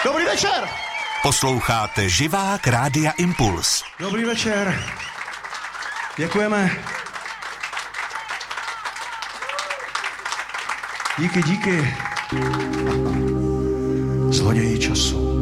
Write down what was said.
Dobrý večer! Posloucháte Živák Rádia Impuls. Dobrý večer. Děkujeme. Díky. Zloději času.